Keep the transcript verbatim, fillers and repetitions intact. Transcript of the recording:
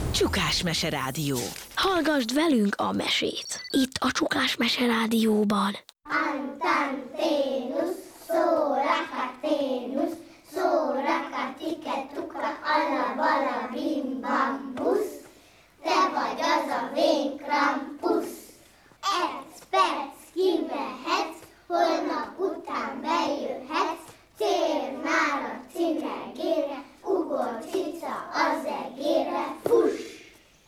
Csukás Mese Rádió. Hallgasd velünk a mesét. Itt a Csukás Mese Rádióban. Antanténusz, szórakaténusz, szórakatiketuka, alabala bimba.